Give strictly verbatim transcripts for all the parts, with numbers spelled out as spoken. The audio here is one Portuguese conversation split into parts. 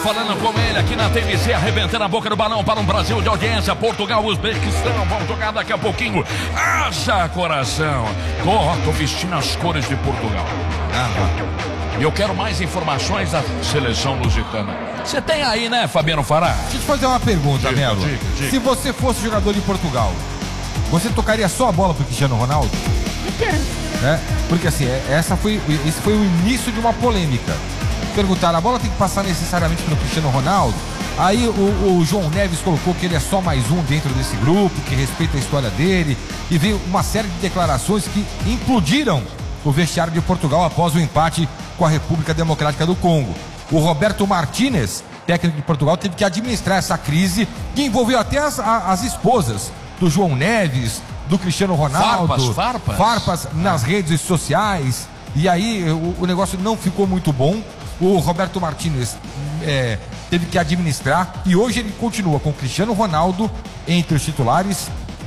Falando com ele aqui na T V C, arrebentando a boca do balão para um Brasil de audiência. Portugal, Uzbequistão, vamos jogar daqui a pouquinho. Haja coração. Corto vestindo as cores de Portugal. E eu quero mais informações da seleção lusitana. Você tem aí, né, Fabiano Fará? Deixa eu te fazer uma pergunta, Diga, Melo. diga, diga. Se você fosse jogador de Portugal, você tocaria só a bola pro Cristiano Ronaldo? É, porque assim, essa foi, esse foi o início de uma polêmica. Perguntaram, a bola tem que passar necessariamente pelo Cristiano Ronaldo? Aí o, o João Neves colocou que ele é só mais um dentro desse grupo, que respeita a história dele, e veio uma série de declarações que implodiram o vestiário de Portugal após o empate com a República Democrática do Congo. O Roberto Martínez, técnico de Portugal, teve que administrar essa crise que envolveu até as, as esposas do João Neves, do Cristiano Ronaldo. Farpas, farpas. Farpas nas redes sociais. E aí o, o negócio não ficou muito bom. O Roberto Martínez é, teve que administrar e hoje ele continua com o Cristiano Ronaldo entre os titulares.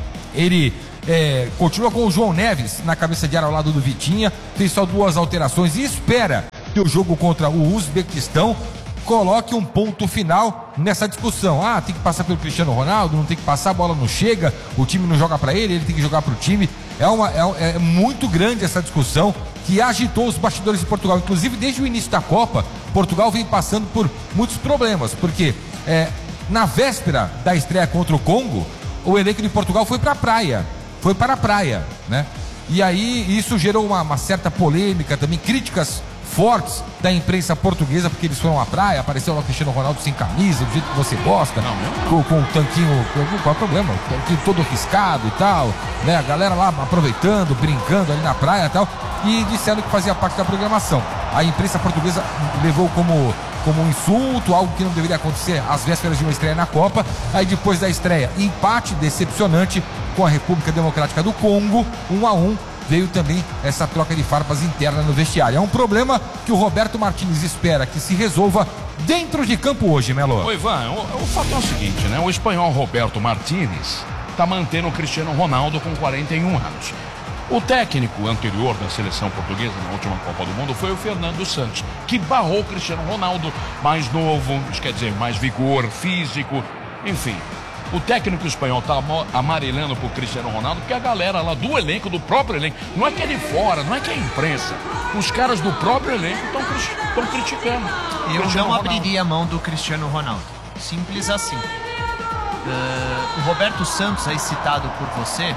Ele é, continua com o João Neves na cabeça de área ao lado do Vitinha, fez só duas alterações e espera que o jogo contra o Uzbequistão coloque um ponto final nessa discussão. Ah, tem que passar pelo Cristiano Ronaldo, não tem que passar, a bola não chega, o time não joga pra ele, ele tem que jogar pro time. É, uma, é, é muito grande essa discussão que agitou os bastidores de Portugal. Inclusive, desde o início da Copa, Portugal vem passando por muitos problemas, porque é, na véspera da estreia contra o Congo, o elenco de Portugal foi para a praia, foi para a praia, né? E aí isso gerou uma, uma certa polêmica também, críticas fortes da imprensa portuguesa, porque eles foram à praia, apareceu lá o Cristiano Ronaldo sem camisa, do jeito que você gosta, não, com, com o tanquinho, qual é o problema? O tanquinho todo riscado e tal, né? A galera lá aproveitando, brincando ali na praia e tal, e disseram que fazia parte da programação. A imprensa portuguesa levou como, como um insulto, algo que não deveria acontecer às vésperas de uma estreia na Copa. Aí depois da estreia, empate decepcionante com a República Democrática do Congo, um a um. Veio também essa troca de farpas interna no vestiário. É um problema que o Roberto Martínez espera que se resolva dentro de campo hoje, Melo. Ô Ivan, o, o fato é o seguinte, né? O espanhol Roberto Martínez tá mantendo o Cristiano Ronaldo com quarenta e um anos. O técnico anterior da seleção portuguesa na última Copa do Mundo foi o Fernando Santos, que barrou o Cristiano Ronaldo, mais novo, isso quer dizer, mais vigor físico, enfim. O técnico espanhol tá amarelando pro Cristiano Ronaldo, porque a galera lá do elenco, do próprio elenco, não é que é de fora, não é que é a imprensa, os caras do próprio elenco estão criticando. Eu não abriria a mão do Cristiano Ronaldo, simples assim. Uh, o Roberto Santos, aí citado por você,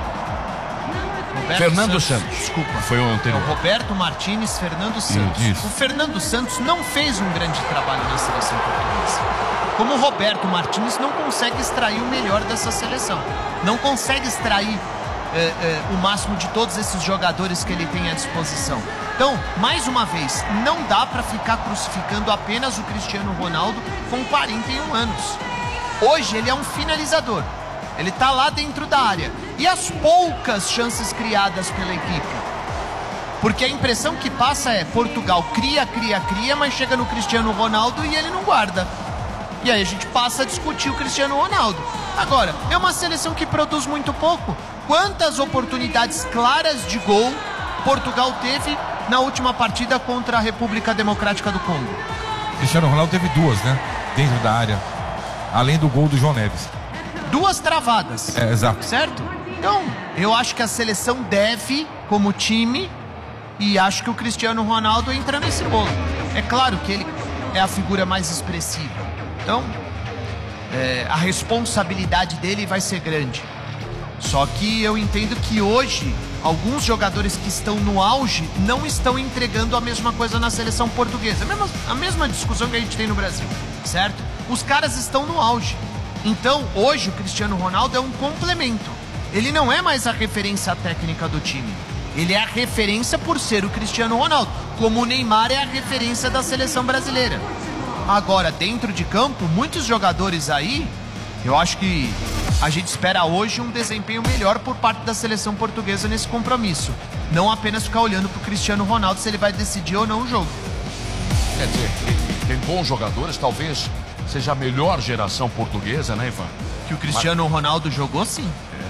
Roberto Fernando Santos, Santos, desculpa, foi o anterior. É o Roberto Martínez, Fernando Santos. Isso. O Fernando Santos não fez um grande trabalho na seleção portuguesa. Como o Roberto Martínez não consegue extrair o melhor dessa seleção, não consegue extrair eh, eh, o máximo de todos esses jogadores que ele tem à disposição. Então, mais uma vez, não dá para ficar crucificando apenas o Cristiano Ronaldo com quarenta e um anos. Hoje ele é um finalizador, ele tá lá dentro da área. E as poucas chances criadas pela equipe? Porque a impressão que passa é Portugal cria, cria, cria, mas chega no Cristiano Ronaldo e ele não guarda. E aí a gente passa a discutir o Cristiano Ronaldo. Agora, é uma seleção que produz muito pouco. Quantas oportunidades claras de gol Portugal teve na última partida contra a República Democrática do Congo? Cristiano Ronaldo teve duas, né? Dentro da área. Além do gol do João Neves. Duas travadas. É, exato. Certo? Então, eu acho que a seleção deve, como time, e acho que o Cristiano Ronaldo entra nesse bolo. É claro que ele é a figura mais expressiva. Então, é, a responsabilidade dele vai ser grande. Só que eu entendo que hoje, alguns jogadores que estão no auge não estão entregando a mesma coisa na seleção portuguesa. A mesma, a mesma discussão que a gente tem no Brasil, certo? Os caras estão no auge. Então, hoje, o Cristiano Ronaldo é um complemento. Ele não é mais a referência técnica do time. Ele é a referência por ser o Cristiano Ronaldo, como o Neymar é a referência da seleção brasileira. Agora, dentro de campo, muitos jogadores aí, eu acho que a gente espera hoje um desempenho melhor por parte da seleção portuguesa nesse compromisso. Não apenas ficar olhando pro Cristiano Ronaldo se ele vai decidir ou não o jogo. Quer dizer, tem bons jogadores, talvez seja a melhor geração portuguesa, né, Ivan? Que o Cristiano Mas... Ronaldo jogou, sim. É,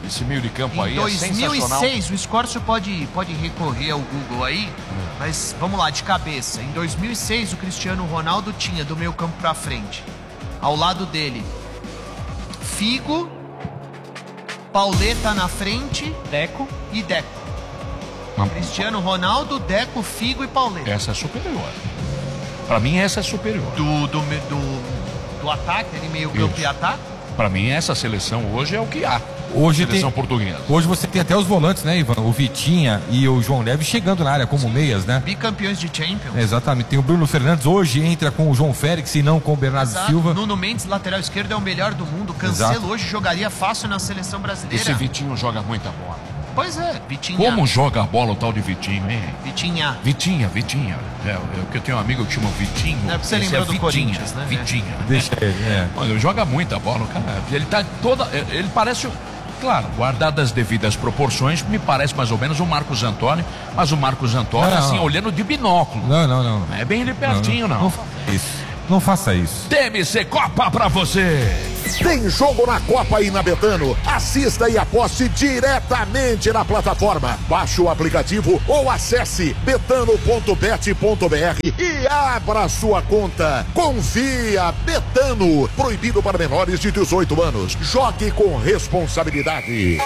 Esse meio de campo Em aí dois é mil e sensacional. seis, o Scorcio pode, pode recorrer ao Google aí, mas vamos lá, de cabeça. Em dois mil e seis, o Cristiano Ronaldo tinha do meio campo pra frente, ao lado dele, Figo, Pauleta na frente, Deco. e Deco. Mas Cristiano Ronaldo, Deco, Figo e Pauleta. essa é superior. Pra mim, essa é superior. Do, do, do, do ataque, ali meio campo Isso. e ataque. Pra mim, essa seleção hoje é o que há. Hoje Seleção tem, portuguesa. hoje você tem até os volantes, né, Ivan? O Vitinha e o João Neves chegando na área como meias, né? Bicampeões de Champions. Exatamente. Tem o Bruno Fernandes, hoje entra com o João Félix e não com o Bernardo Exato. Silva. Nuno Mendes, lateral esquerdo, é o melhor do mundo. Cancelo Exato. hoje jogaria fácil na seleção brasileira. Esse Vitinho joga muita bola. Pois é, Vitinha. Como joga a bola o tal de Vitinho, hein? Vitinha. Vitinha, Vitinha. É, é porque eu tenho um amigo que chama Vitinho. É porque você Esse lembrou é do Vitinha, Corinthians, né? Vitinha. Deixa ele, é. Olha, joga muita bola, o cara. Ele tá toda. Ele parece. Claro, guardadas as devidas proporções, me parece mais ou menos o Marcos Antônio, mas o Marcos Antônio, Não, assim, não. olhando de binóculo. Não, não, não. Não é bem ali pertinho, não. Não faça isso. Não faça isso. T M C Copa pra você. Tem jogo na Copa aí na Betano. Assista e aposte diretamente na plataforma. Baixe o aplicativo ou acesse betano ponto bet ponto br e abra sua conta. Confia, Betano. Proibido para menores de dezoito anos. Jogue com responsabilidade.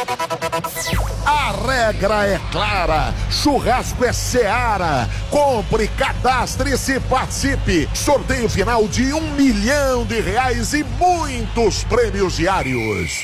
A regra é clara. Churrasco é Seara. Compre, cadastre-se e participe. Sorteio final de um milhão de reais e muitos prêmios diários.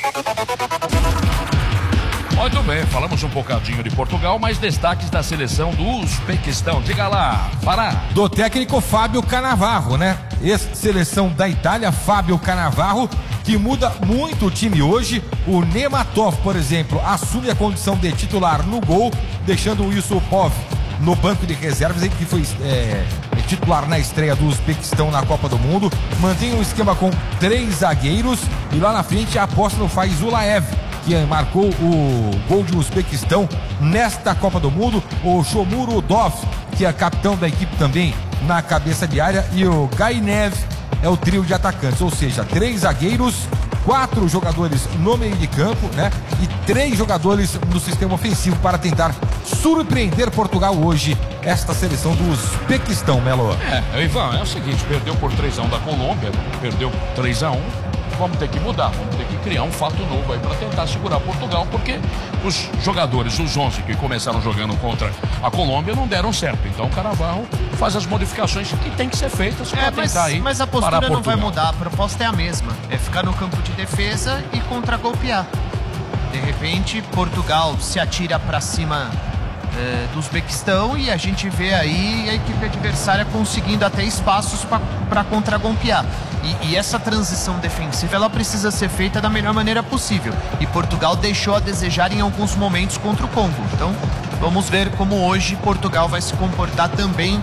Muito bem, falamos um bocadinho de Portugal, mas destaques da seleção do Uzbequistão. Diga lá, Pará. Do técnico Fábio Cannavaro, né? Ex-seleção da Itália, Fábio Cannavaro, que muda muito o time hoje. O Nematov, por exemplo, assume a condição de titular no gol, deixando o Yusupov no banco de reservas, ele que foi é, titular na estreia do Uzbequistão na Copa do Mundo. Mantém um esquema com três zagueiros e lá na frente a aposta no Faizulaev, que marcou o gol de Uzbequistão nesta Copa do Mundo. O Shomurodov, que é capitão da equipe também na cabeça de área, e o Gainev é o trio de atacantes, ou seja, três zagueiros, quatro jogadores no meio de campo, né? E três jogadores no sistema ofensivo para tentar surpreender Portugal hoje, esta seleção do Uzbequistão, Melo. É, Ivan, é o seguinte, perdeu por três a um da Colômbia, perdeu três a um. Vamos ter que mudar, vamos ter que criar um fato novo aí para tentar segurar Portugal, porque os jogadores, os onze que começaram jogando contra a Colômbia não deram certo. Então o Cannavaro faz as modificações que tem que ser feitas para É, mas, tentar aí mas a parar postura não vai Portugal. mudar, a proposta é a mesma. É ficar no campo de defesa e contra-golpear. De repente, Portugal se atira para cima é, do Uzbequistão e a gente vê aí a equipe adversária conseguindo até espaços para contra-golpear. E, e essa transição defensiva ela precisa ser feita da melhor maneira possível. E Portugal deixou a desejar em alguns momentos contra o Congo. Então, vamos ver como hoje Portugal vai se comportar também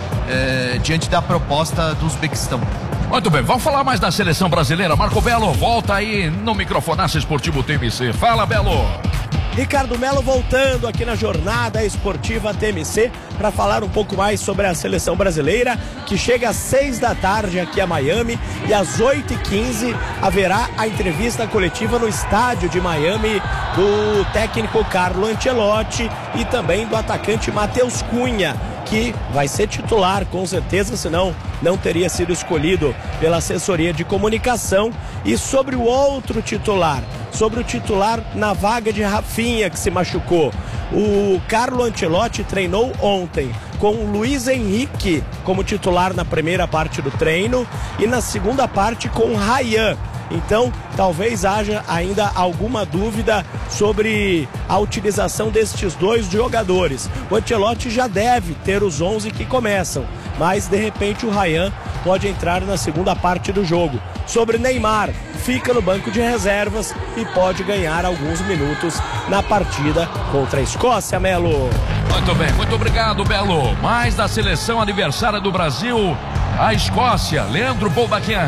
é, diante da proposta do Uzbequistão. Muito bem, vamos falar mais da seleção brasileira. Marco Belo, volta aí no Microfonaço Esportivo T M C. Fala, Belo. Ricardo Melo voltando aqui na Jornada Esportiva T M C para falar um pouco mais sobre a seleção brasileira, que chega às seis da tarde aqui a Miami, e às oito e quinze haverá a entrevista coletiva no estádio de Miami do técnico Carlo Ancelotti e também do atacante Matheus Cunha, que vai ser titular com certeza, senão não teria sido escolhido pela assessoria de comunicação. E sobre o outro titular, sobre o titular na vaga de Rafinha, que se machucou, o Carlo Ancelotti treinou ontem com o Luiz Henrique como titular na primeira parte do treino e na segunda parte com o Ryan. Então, talvez haja ainda alguma dúvida sobre a utilização destes dois jogadores. O Ancelotti já deve ter os onze que começam, mas de repente o Ryan pode entrar na segunda parte do jogo. Sobre Neymar, fica no banco de reservas e pode ganhar alguns minutos na partida contra a Escócia, Melo. Muito bem, muito obrigado, Belo. Mais da seleção aniversária do Brasil, a Escócia, Leandro Bolbaquian.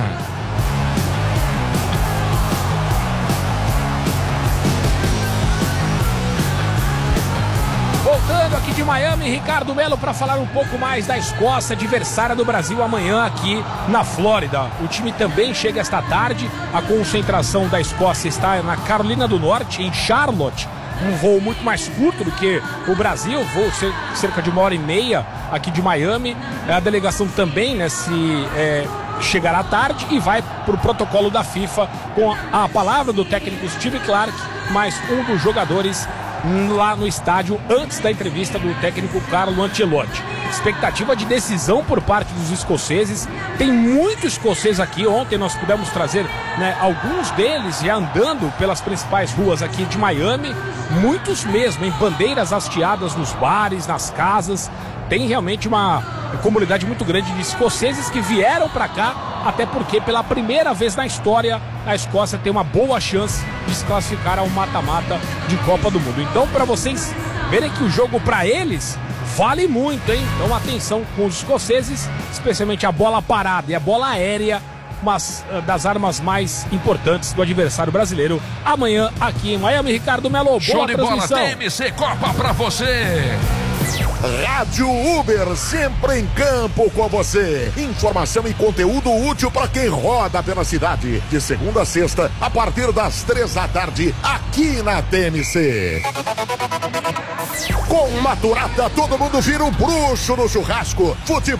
voltando aqui de Miami, Ricardo Melo, para falar um pouco mais da Escócia, adversária do Brasil amanhã aqui na Flórida. O time também chega esta tarde, a concentração da Escócia está na Carolina do Norte, em Charlotte, um voo muito mais curto do que o Brasil, voo cerca de uma hora e meia aqui de Miami. A delegação também, né, se é, chegará à tarde e vai para o protocolo da FIFA com a palavra do técnico Steve Clark, mais um dos jogadores lá no estádio antes da entrevista do técnico Carlo Ancelotti. Expectativa de decisão por parte dos escoceses. Tem muito escocês aqui. Ontem nós pudemos trazer, né, alguns deles já andando pelas principais ruas aqui de Miami. Muitos mesmo, em bandeiras hasteadas nos bares, nas casas. Tem realmente uma comunidade muito grande de escoceses que vieram para cá, até porque pela primeira vez na história a Escócia tem uma boa chance de se classificar ao mata-mata de Copa do Mundo. Então, para vocês verem que o jogo para eles vale muito, hein? Então, atenção com os escoceses, especialmente a bola parada e a bola aérea, umas das armas mais importantes do adversário brasileiro amanhã aqui em Miami. Ricardo Melo, boa Show de bola, transmissão. T M C Copa pra você. Rádio Uber, sempre em campo com você. Informação e conteúdo útil para quem roda pela cidade. De segunda a sexta, a partir das três da tarde, aqui na T M C. Com Maturata, todo mundo vira um bruxo no churrasco. Futebol